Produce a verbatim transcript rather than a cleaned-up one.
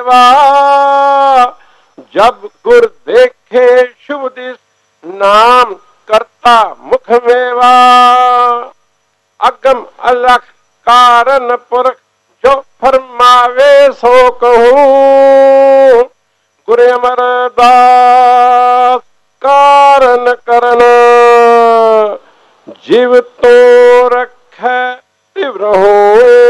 जब गुर देखे शुभ दिस नाम करता मुख मेवा। अगम अलख कारण पुरख जो फरमावे सो कहूँ। गुरु अमरदास कारण करन जीव तो रख तिवरहूँ।